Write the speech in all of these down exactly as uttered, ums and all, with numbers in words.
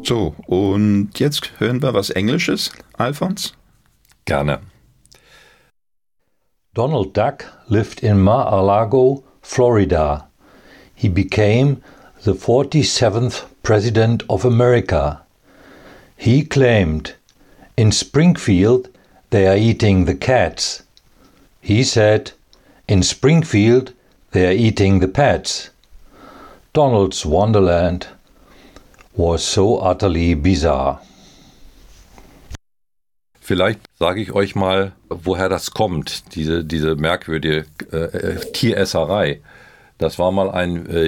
So, und jetzt hören wir was Englisches, Alfons? Gerne. Donald Duck lived in Mar-a-Lago, Florida. He became the forty-seventh President of America. He claimed, "In Springfield, they are eating the cats." He said, "In Springfield, they are eating the pets." Donald's Wonderland was so utterly bizarre. Vielleicht sage ich euch mal, woher das kommt, diese, diese merkwürdige äh, Tieresserei. Das war mal ein äh,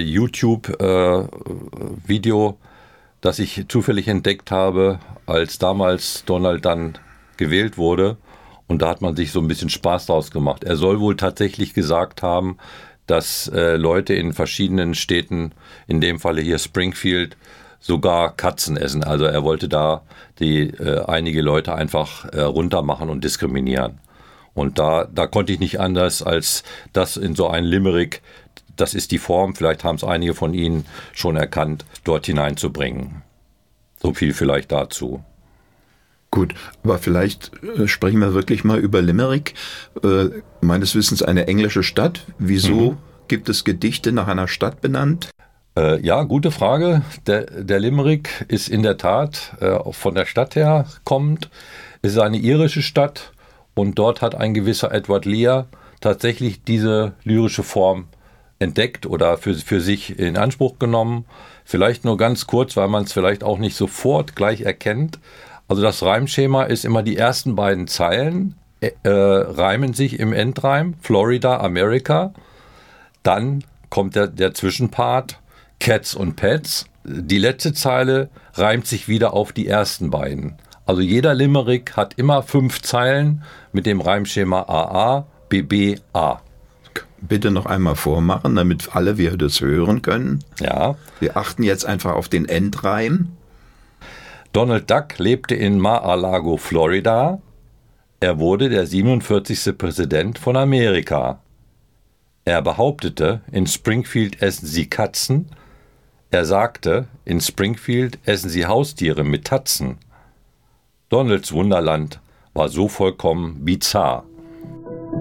YouTube-Video, äh, das ich zufällig entdeckt habe, als damals Donald dann gewählt wurde. Und da hat man sich so ein bisschen Spaß draus gemacht. Er soll wohl tatsächlich gesagt haben, dass äh, Leute in verschiedenen Städten, in dem Falle hier Springfield, sogar Katzen essen. Also er wollte da die äh, einige Leute einfach äh, runtermachen und diskriminieren. Und da, da konnte ich nicht anders, als das in so ein Limerick, das ist die Form, vielleicht haben es einige von Ihnen schon erkannt, dort hineinzubringen. So viel vielleicht dazu. Gut, aber vielleicht äh, sprechen wir wirklich mal über Limerick. Äh, meines Wissens eine englische Stadt. Wieso mhm. gibt es Gedichte nach einer Stadt benannt? Äh, ja, gute Frage. Der, der Limerick ist in der Tat äh, von der Stadt her kommend. Es ist eine irische Stadt und dort hat ein gewisser Edward Lear tatsächlich diese lyrische Form entdeckt oder für, für sich in Anspruch genommen. Vielleicht nur ganz kurz, weil man es vielleicht auch nicht sofort gleich erkennt. Also das Reimschema ist immer die ersten beiden Zeilen, äh, reimen sich im Endreim, Florida, America. Dann kommt der, der Zwischenpart, Cats und Pets. Die letzte Zeile reimt sich wieder auf die ersten beiden. Also jeder Limerick hat immer fünf Zeilen mit dem Reimschema A A, B B, A. Bitte noch einmal vormachen, damit alle wir das hören können. Ja. Wir achten jetzt einfach auf den Endreim. Donald Duck lebte in Mar-a-Lago, Florida. Er wurde der siebenundvierzigste Präsident von Amerika. Er behauptete, in Springfield essen sie Katzen. Er sagte, in Springfield essen sie Haustiere mit Tatzen. Donalds Wunderland war so vollkommen bizarr.